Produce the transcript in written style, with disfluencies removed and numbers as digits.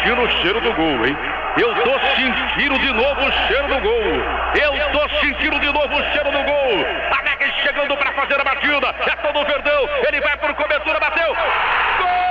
sentindo o cheiro do gol, hein? Eu tô sentindo de novo o cheiro do gol. Eu tô sentindo de novo o cheiro do gol. Alex chegando para fazer a batida. É todo o Verdão. Ele vai por cobertura, bateu.